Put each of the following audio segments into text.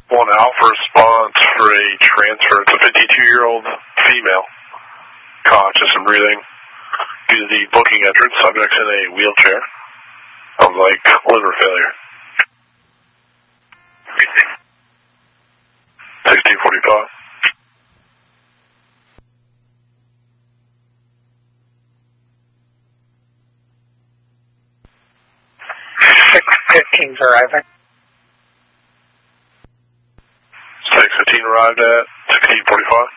One Alpha response for a transfer. It's a 52-year-old female, conscious and breathing. Due to the booking entrance, subject's in a wheelchair. Sounds like liver failure. 1645. 615's arriving. 615 arrived at 1645.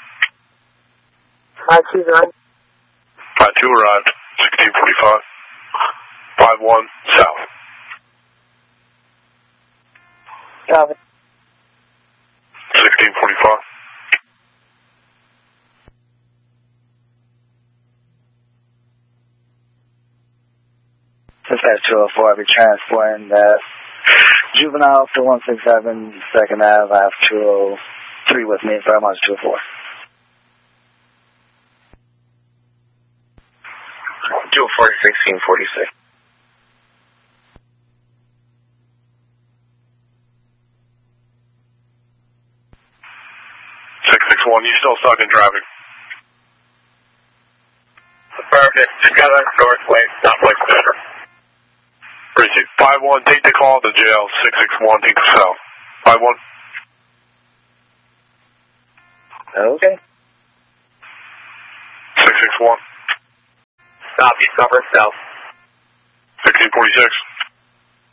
52's arrived. 52 arrived, 1645. 51 south. Copy. 1645. Dispatch 204, I'll be transporting that juvenile to 167 2nd Ave. I have 203 with me, very much 204. 204, 1646. 661, you still stuck in traffic? Affirmative, together, northway, southwest center. 51, take the call to jail. 661, take the south. 51. Okay. 661. Copy, cover south. 1646.